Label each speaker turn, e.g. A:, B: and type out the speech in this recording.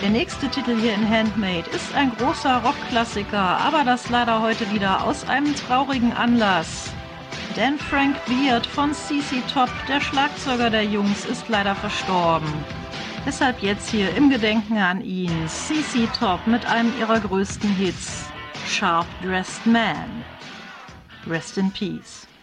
A: Der nächste Titel hier in Handmade ist ein großer Rockklassiker, aber das leider heute wieder aus einem traurigen Anlass. Denn Frank Beard von ZZ Top, der Schlagzeuger der Jungs, ist leider verstorben. Deshalb jetzt hier im Gedenken an ihn ZZ Top mit einem ihrer größten Hits, Sharp Dressed Man. Rest in Peace.